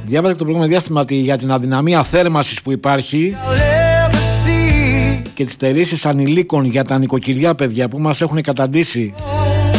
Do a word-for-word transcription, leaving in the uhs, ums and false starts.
Διάβαζα το προηγούμενο διάστημα ότι για την αδυναμία θέρμανσης που υπάρχει και τις στερήσεις ανηλίκων για τα νοικοκυριά, παιδιά, που μας έχουν καταντήσει